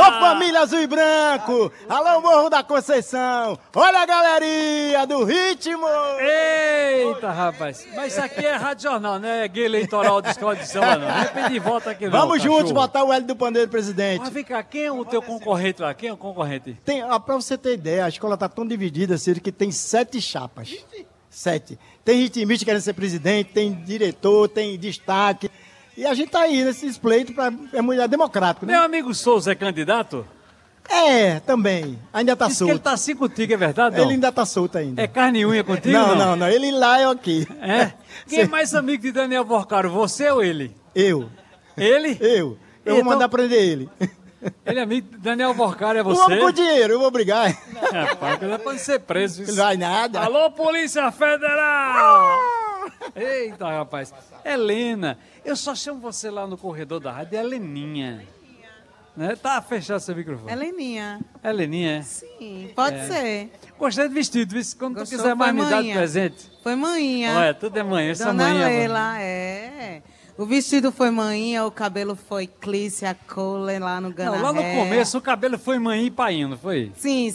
Alô, família azul e branco! Alô, Morro da Conceição! Olha a galeria do ritmo! Eita, rapaz. Mas isso aqui é rádio jornal, não é guia eleitoral de escola de samba, não. Não é pedir voto aqui, não. Vamos juntos cachorro. botar o L do pandeiro presidente. Mas vem cá, quem é o teu concorrente lá? Quem é o concorrente? Pra você ter ideia, a escola tá tão dividida, Ciro, que tem 7 chapas. 7. Tem ritmista querendo ser presidente, tem diretor, tem destaque. E a gente tá aí nesse pleito é mulher democrático, né? Meu amigo Souza é candidato? É, também. Ainda tá Diz que solto. ele tá assim contigo, é verdade? Não? Ele ainda tá solto ainda. É carne e unha contigo? Não. Ele lá, eu aqui. É? Quem é mais amigo de Daniel Porcaro, você ou ele? Eu. Ele? Eu vou mandar prender ele. Ele é amigo de Daniel Porcaro, é O você? homem com dinheiro, eu vou brigar. Rapaz, não é pra ser preso. Não vai nada. Alô, Polícia Federal! Eita, rapaz. Helena, eu só chamo você lá no corredor da rádio de Heleninha. Né? Tá fechado seu microfone. Heleninha. Heleninha, é? Sim, pode ser. Gostei do vestido, viu? Quando Gostou? tu quiser mais Foi me dar de manhã. presente. Foi manhinha. Olha, tudo é manhã, essa Dona manhã. Leila, é. O vestido foi manhinha, o cabelo foi Clícia Cole lá no Gana Não, lá no Hair. começo o cabelo foi manhã e painho, não foi? Sim.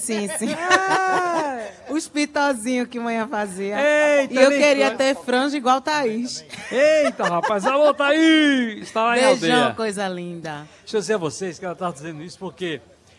Os pitozinhos que manhã fazia. Eita, e eu nem queria foi. ter franja igual Thaís. Eita, rapaz, alô, Thaís! Está lá em Beijão, aldeia. coisa linda. Deixa eu dizer a vocês que ela estava dizendo isso porque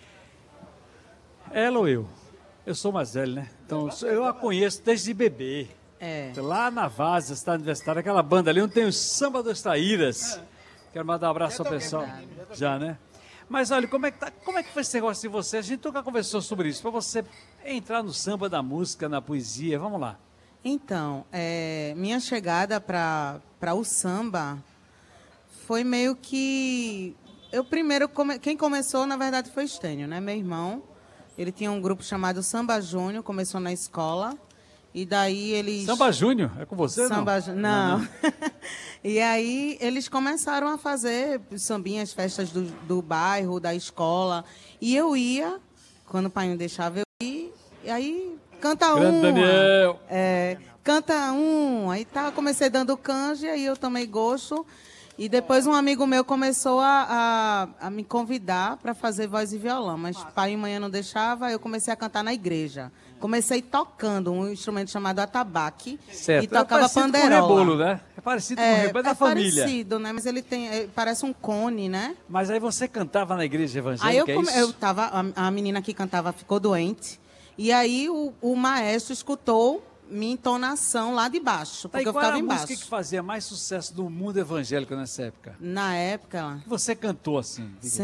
ela ou eu sou mais velho, né? Então eu a conheço desde bebê. É. Lá na Vaza, cidade universitária, aquela banda ali onde tem o Samba dos Traíras. Quero mandar um abraço ao pessoal. Já, né? Mas olha, como é que foi esse negócio de você? A gente nunca conversou sobre isso. Para você entrar no samba, da música, na poesia, vamos lá. Então, minha chegada para o samba foi meio que... Quem começou, na verdade, foi Estênio, né? Meu irmão, ele tinha um grupo chamado Samba Júnior, começou na escola, e daí eles... Samba Júnior? É com você, Samba não? Não. E aí eles começaram a fazer sambinhas, festas do bairro, da escola, e eu ia, quando o pai me deixava, eu ia, e aí... Canta Grande um. Daniel. Canta um. Aí comecei dando canja, aí eu tomei gosto. E depois um amigo meu começou a me convidar para fazer voz e violão. Mas pai e mãe não deixava, eu comecei a cantar na igreja. Comecei tocando um instrumento chamado atabaque. Certo. E tocava parecido panderola. com o rebolo, né? É parecido com o rebolo, é da família. É parecido, né? Mas ele parece um cone, né? Mas aí você cantava na igreja evangélica, Aí é isso? a menina que cantava ficou doente. E aí o maestro escutou minha entonação lá de baixo, porque Aí, eu qual ficava era a embaixo. música que fazia mais sucesso no mundo evangélico nessa época? Na época, Que você cantou assim?